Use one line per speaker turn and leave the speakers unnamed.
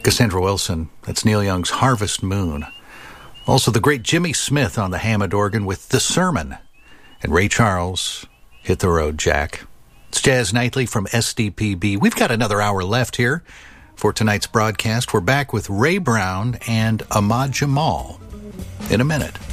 Cassandra Wilson, that's Neil Young's Harvest Moon. Also the great Jimmy Smith on the Hammond organ with The Sermon. And Ray Charles, Hit the Road, Jack. It's Jazz Nightly from SDPB. We've got another hour left here for tonight's broadcast. We're back with Ray Brown and Ahmad Jamal in a minute.